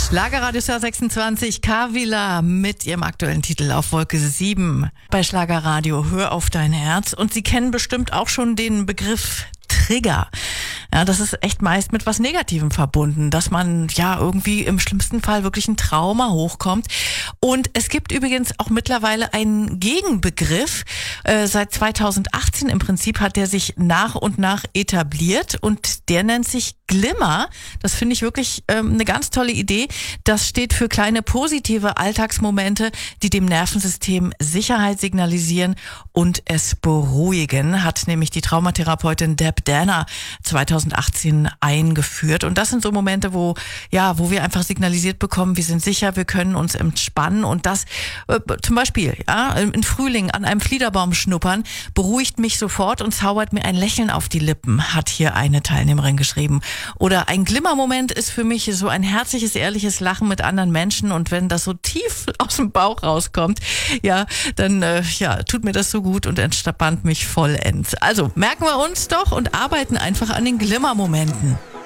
Schlagerradio Star 26, Kavila mit ihrem aktuellen Titel auf Wolke 7 bei Schlagerradio Hör auf dein Herz. Und Sie kennen bestimmt auch schon den Begriff Trigger. Ja, das ist echt meist mit was Negativem verbunden, dass man ja irgendwie im schlimmsten Fall wirklich ein Trauma hochkommt. Und es gibt übrigens auch mittlerweile einen Gegenbegriff. Seit 2018 im Prinzip hat der sich nach und nach etabliert und der nennt sich Glimmer. Das finde ich wirklich eine ganz tolle Idee. Das steht für kleine positive Alltagsmomente, die dem Nervensystem Sicherheit signalisieren und es beruhigen, hat nämlich die Traumatherapeutin Deb Danner 2018 eingeführt. Und das sind so Momente, wo wir einfach signalisiert bekommen, wir sind sicher, wir können uns entspannen. Und das zum Beispiel im Frühling an einem Fliederbaum schnuppern, beruhigt mich sofort und zaubert mir ein Lächeln auf die Lippen, hat hier eine Teilnehmerin geschrieben. Oder ein Glimmermoment ist für mich so ein herzliches, ehrliches Lachen mit anderen Menschen. Und wenn das so tief aus dem Bauch rauskommt, dann tut mir das so gut und entspannt mich vollends. Also merken wir uns doch und arbeiten einfach an den Glimmermomenten.